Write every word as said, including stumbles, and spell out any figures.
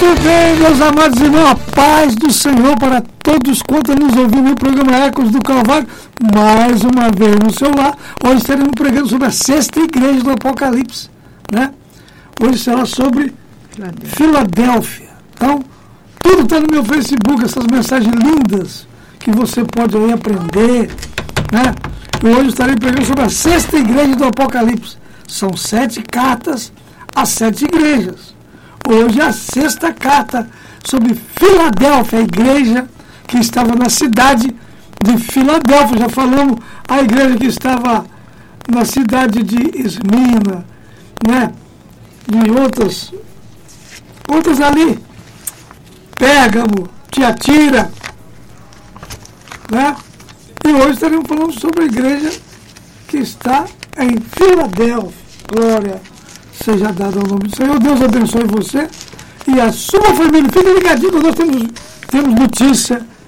Muito bem, meus amados irmãos, a paz do Senhor para todos quantos nos ouviram no programa Ecos do Calvário, mais uma vez no seu lar. Hoje estaremos pregando sobre a sexta igreja do Apocalipse, né? Hoje será sobre Filadélfia. Filadélfia. Então, tudo está no meu Facebook, essas mensagens lindas que você pode aí aprender, né? E hoje estarei pregando sobre a sexta igreja do Apocalipse. São sete cartas às sete igrejas. Hoje é a sexta carta sobre Filadélfia, a igreja que estava na cidade de Filadélfia. Já falamos a igreja que estava na cidade de Esmirna, né? E outras, outras ali, Pérgamo, Tiatira, né? E hoje estaremos falando sobre a igreja que está em Filadélfia. Glória seja dado ao nome do Senhor. Deus abençoe você e a sua família. Fique ligadinho, nós temos, temos notícia